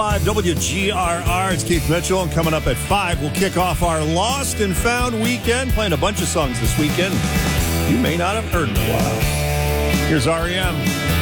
WGRR, it's Keith Mitchell, and coming up at 5, we'll kick off our Lost and Found weekend, playing a bunch of songs this weekend you may not have heard in a while. Here's REM.